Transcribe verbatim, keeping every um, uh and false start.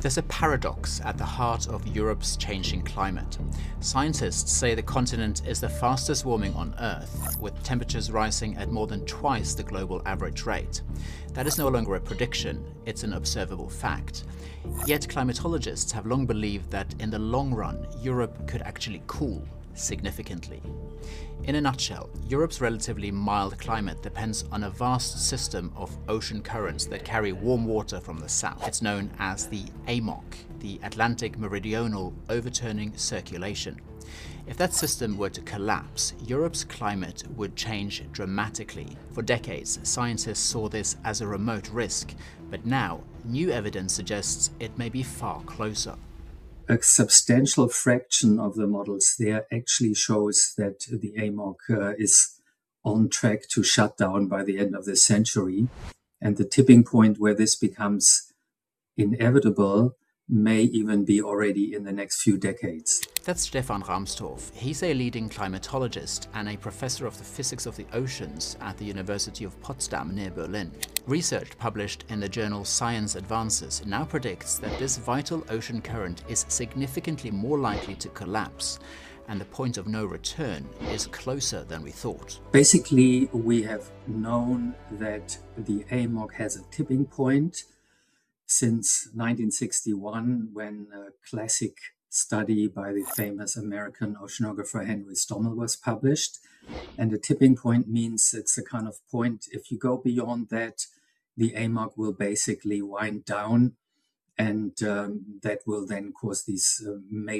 There's a paradox at the heart of Europe's changing climate. Scientists say the continent is the fastest warming on Earth, with temperatures rising at more than twice the global average rate. That is no longer a prediction, it's an observable fact. Yet climatologists have long believed that in the long run, Europe could actually cool significantly. In a nutshell, Europe's relatively mild climate depends on a vast system of ocean currents that carry warm water from the south. It's known as the A M O C, the Atlantic Meridional Overturning Circulation. If that system were to collapse, Europe's climate would change dramatically. For decades, scientists saw this as a remote risk, but now new evidence suggests it may be far closer. A substantial fraction of the models there actually shows that the A M O C uh, is on track to shut down by the end of the century. And the tipping point where this becomes inevitable may even be already in the next few decades. That's Stefan Rahmstorf. He's a leading climatologist and a professor of the physics of the oceans at the University of Potsdam near Berlin. Research published in the journal Science Advances now predicts that this vital ocean current is significantly more likely to collapse, and the point of no return is closer than we thought. Basically, we have known that the A M O C has a tipping point since nineteen sixty-one, when a classic study by the famous American oceanographer Henry Stommel was published. And the tipping point means it's a kind of point, if you go beyond that, the A M O C will basically wind down, and um, that will then cause these uh, major